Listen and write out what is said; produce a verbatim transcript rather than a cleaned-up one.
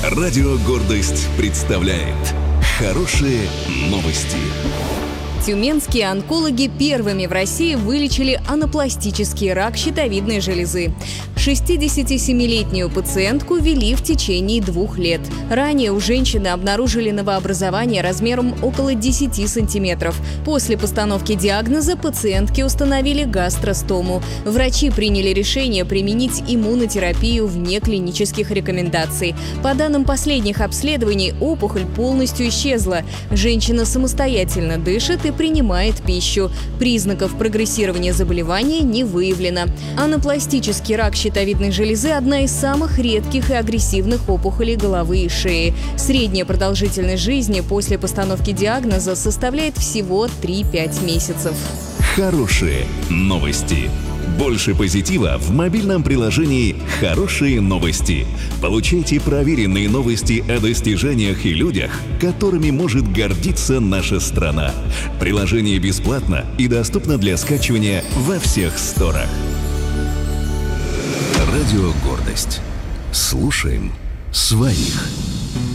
Радио «Гордость» представляет хорошие новости. Тюменские онкологи первыми в России вылечили анапластический рак щитовидной железы. шестидесятисемилетнюю пациентку вели в течение двух лет. Ранее у женщины обнаружили новообразование размером около десяти сантиметров. После постановки диагноза пациентке установили гастростому. Врачи приняли решение применить иммунотерапию вне клинических рекомендаций. По данным последних обследований, опухоль полностью исчезла. Женщина самостоятельно дышит и принимает пищу. Признаков прогрессирования заболевания не выявлено. Анапластический рак щитовидной железы – одна из самых редких и агрессивных опухолей головы и шеи. Средняя продолжительность жизни после постановки диагноза составляет всего три-пять месяцев. Хорошие новости. Больше позитива в мобильном приложении «Хорошие новости». Получайте проверенные новости о достижениях и людях, которыми может гордиться наша страна. Приложение бесплатно и доступно для скачивания во всех сторах. Радио «Гордость». Слушаем своих.